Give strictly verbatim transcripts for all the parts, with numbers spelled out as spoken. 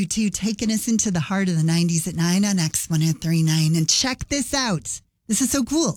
U two taking us into the heart of the nineties at nine on X one oh three point nine. And check this out. This is so cool.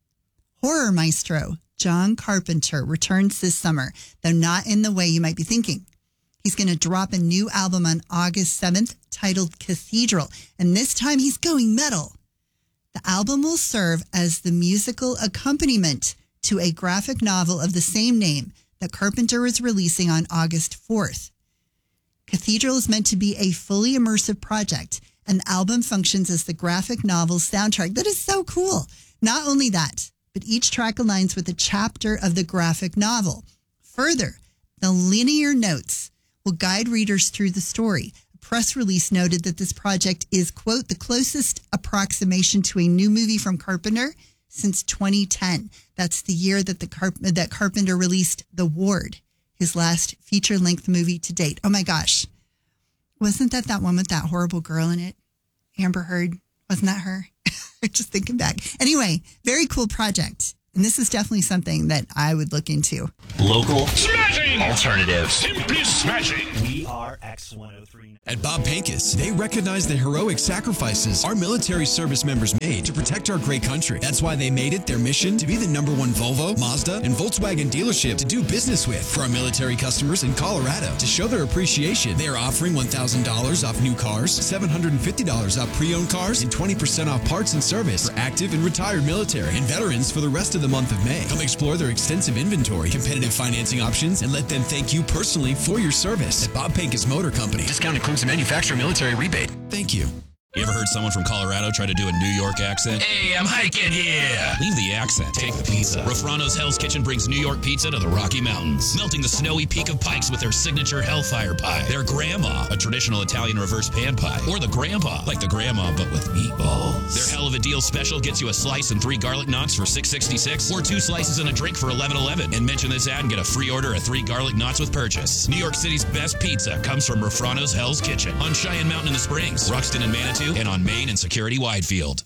Horror maestro John Carpenter returns this summer, though not in the way you might be thinking. He's going to drop a new album on August seventh titled Cathedral, and this time he's going metal. The album will serve as the musical accompaniment to a graphic novel of the same name that Carpenter is releasing on August fourth. Cathedral is meant to be a fully immersive project, and the album functions as the graphic novel's soundtrack. That is so cool. Not only that, but each track aligns with a chapter of the graphic novel. Further, the linear notes will guide readers through the story. A press release noted that this project is, quote, the closest approximation to a new movie from Carpenter since twenty ten. That's the year that the Carp- that Carpenter released The Ward, his last feature-length movie to date. Oh my gosh. Wasn't that that one with that horrible girl in it? Amber Heard. Wasn't that her? Just thinking back. Anyway, very cool project. And this is definitely something that I would look into. Local smashing alternative. Simply smashing. We are X one oh three. At Bob Pincus, they recognize the heroic sacrifices our military service members made to protect our great country. That's why they made it their mission to be the number one Volvo, Mazda, and Volkswagen dealership to do business with. For our military customers in Colorado, to show their appreciation, they are offering one thousand dollars off new cars, seven hundred fifty dollars off pre-owned cars, and twenty percent off parts and service for active and retired military and veterans for the rest of the month of May. Come explore their extensive inventory, competitive financing options, and let them thank you personally for your service. At Bob Pincus Motor Company. Discount includes a manufacturer military rebate. Thank you. You ever heard someone from Colorado try to do a New York accent? Hey, I'm hiking here. Leave the accent. Take the pizza. Rofrano's Hell's Kitchen brings New York pizza to the Rocky Mountains, melting the snowy peak of Pikes with their signature Hellfire Pie, their Grandma, a traditional Italian reverse pan pie, or the Grandpa, like the Grandma but with meatballs. Their Hell of a Deal special gets you a slice and three garlic knots for six sixty-six, or two slices and a drink for eleven eleven. And mention this ad and get a free order of three garlic knots with purchase. New York City's best pizza comes from Rofrano's Hell's Kitchen on Cheyenne Mountain in the Springs, Ruxton and Manitou, and on Main and Security Widefield.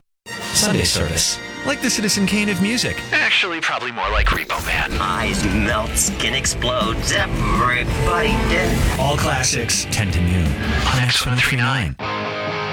Sunday service. Like the Citizen Kane of music. Actually, probably more like Repo Man. Eyes melt, skin explodes, everybody dead. All classics, ten to noon on X one three nine.